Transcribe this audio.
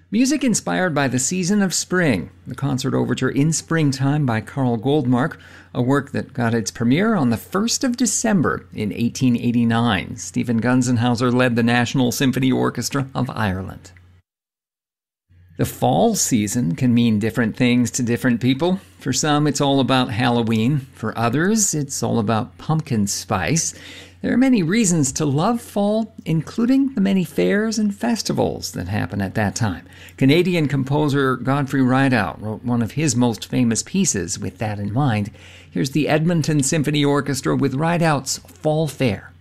Music inspired by the season of spring, the concert overture In Springtime by Carl Goldmark, a work that got its premiere on the 1st of December in 1889. Stephen Gunzenhauser led the National Symphony Orchestra of Ireland. The fall season can mean different things to different people. For some, it's all about Halloween. For others, it's all about pumpkin spice. There are many reasons to love fall, including the many fairs and festivals that happen at that time. Canadian composer Godfrey Rideout wrote one of his most famous pieces with that in mind. Here's the Edmonton Symphony Orchestra with Rideout's Fall Fair.